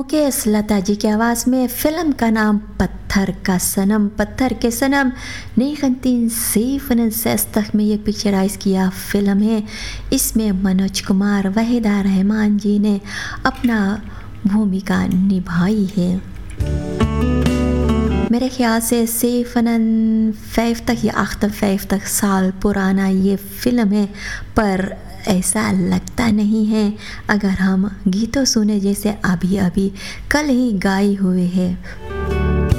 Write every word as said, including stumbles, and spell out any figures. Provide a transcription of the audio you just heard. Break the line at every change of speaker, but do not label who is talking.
मुकेश लता जी की आवाज़ में फिल्म का नाम पत्थर का सनम। पत्थर के सनम उन्नीस में ये पिक्चराइज किया फिल्म है। इसमें मनोज कुमार, वहीदा रहमान जी ने अपना भूमिका निभाई है। मेरे ख्याल से सैंतालीस या अड़तालीस साल पुराना ये फिल्म है, पर ऐसा लगता नहीं है अगर हम गीतों सुने जैसे अभी अभी कल ही गाए हुए हैं।